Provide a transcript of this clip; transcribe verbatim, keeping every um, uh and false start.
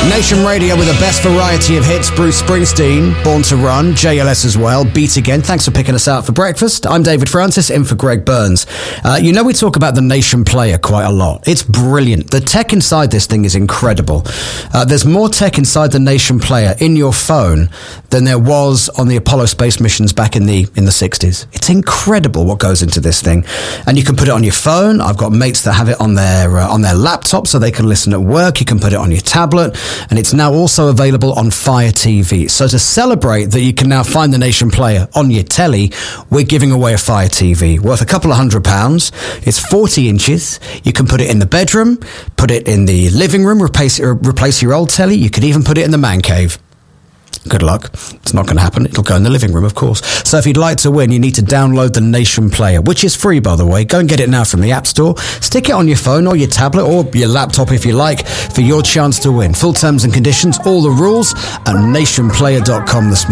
Nation Radio with the best variety of hits. Bruce Springsteen, Born to Run, J L S as well, Beat Again. Thanks for picking us out for breakfast. I'm David Francis, in for Greg Burns. Uh, you know, we talk about the Nation Player quite a lot. It's brilliant. The tech inside this thing is incredible. Uh, there's more tech inside the Nation Player in your phone than there was on the Apollo space missions back in the in the sixties. It's incredible what goes into this thing. And you can put it on your phone. I've got mates that have it on their uh, on their laptop so they can listen at work. You can put it on your tablet. And it's now also available on Fire T V. So to celebrate that you can now find the Nation Player on your telly, we're giving away a Fire T V worth a couple of hundred pounds. It's forty inches. You can put it in the bedroom, put it in the living room, replace, replace your old telly. You could even put it in the man cave. Good luck. It's not going to happen. It'll go in the living room, of course. So if you'd like to win, you need to download the Nation Player, which is free, by the way. Go and get it now from the App Store. Stick it on your phone or your tablet or your laptop, if you like, for your chance to win. Full terms and conditions, all the rules at nation player dot com this morning.